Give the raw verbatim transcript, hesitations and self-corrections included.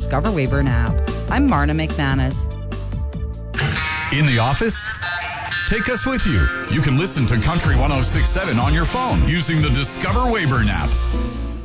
Discover Weyburn app. I'm Marna McManus. In the office? Take us with you. You can listen to Country one oh six point seven on your phone using the Discover Weyburn app.